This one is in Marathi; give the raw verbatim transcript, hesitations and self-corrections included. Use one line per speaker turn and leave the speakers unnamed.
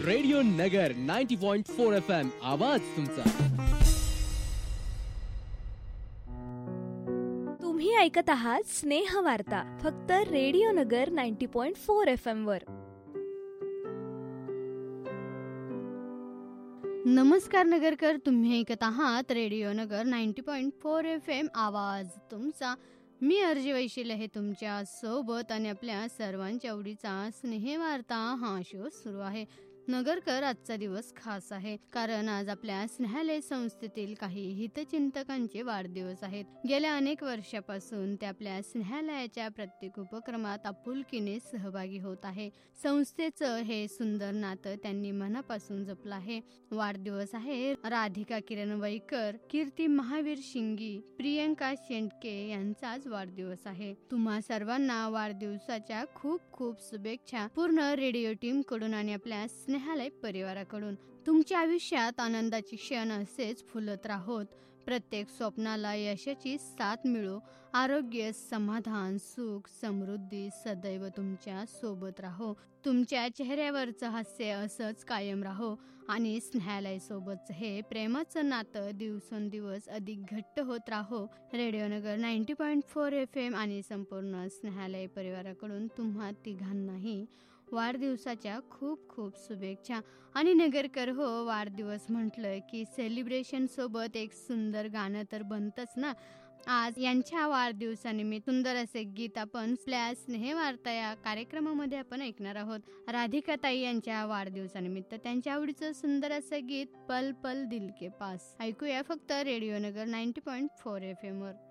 रेडिओ नगर ninety point four F M आवाज तुमचा.
तुम्ही ऐकत आहात स्नेह वार्ता फक्त रेडिओ नगर ninety point four F M वर.
नमस्कार नगरकर, तुम्ही ऐकत आहात रेडिओ नगर ninety point four F M आवाज तुमचा. मी अर्जी वैशिल आहे तुमच्या सोबत आणि आपल्या सर्वांच्या आवडीचा स्नेहवार्ता हा शो सुरू आहे. नगरकर, आजचा दिवस खास आहे कारण आज आपल्या स्नेहालय संस्थेतील काही हितचिंतकांचे वाढदिवस आहेत. गेल्या अनेक वर्षापासून ते आपल्या स्नेहालयाच्या प्रत्येक उपक्रमात आपुलकीने सहभागी होत आहे. संस्थेचं हे सुंदर नातं त्यांनी मनापासून जपलं आहे. वाढदिवस आहे राधिका किरण वैकर, कीर्ती महावीर शिंगी, प्रियंका शेंडके यांचाच वाढदिवस आहे. तुम्हा सर्वांना वाढदिवसाच्या खूप खूप शुभेच्छा पूर्ण रेडिओ टीम कडून आणि आपल्या स्नेहालय परिवाराकडून. तुमच्या आयुष्यात आनंदाची क्षण असेच फुलत राहोत. प्रत्येक स्वप्नाला यशाची साथ मिळो. आरोग्य, समाधान, सुख, समृद्धी सदैव तुमच्या सोबत राहो. तुमच्या चेहऱ्यावरचं हास्य असंच कायम राहो आणि स्नेहालय सोबत हे प्रेमाचं नातं दिवसेंदिवस अधिक घट्ट होत राहो. रेडिओ नगर ninety point four F M आणि संपूर्ण स्नेहालय परिवाराकडून तुम्हा तिघांनाही वाढदिवसाच्या खूप खूप शुभेच्छा. आणि नगरकर हो, वाढदिवस म्हटलं की सेलिब्रेशन सोबत एक सुंदर गाणं तर बनतच ना. आज यांच्या वाढदिवसानिमित्त सुंदर असे गीत आपण स्लॅश स्नेहवार्ता या कार्यक्रमामध्ये आपण ऐकणार आहोत. राधिकाताई यांच्या वाढदिवसानिमित्त त्यांच्या आवडीचं सुंदर असं गीत पल पल दिल के पास ऐकूया फक्त रेडिओ नगर ninety point four F M वर.